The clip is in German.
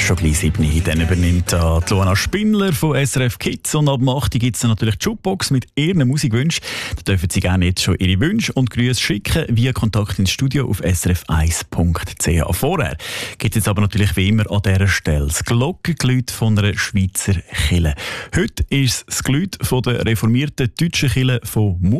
schon gleich 7 Uhr. Dann übernimmt die Luana Spindler von SRF Kids. Und ab 8 Uhr gibt es natürlich die Jukebox mit ihren Musikwünschen. Da dürfen Sie gerne jetzt schon Ihre Wünsche und Grüße schicken via Kontakt ins Studio auf srf1.ch. Vorher gibt es jetzt aber natürlich wie immer an dieser Stelle das Glockengeläut von einer Schweizer Kirche. Heute ist es das Geläut von der reformierten deutschen Kirche von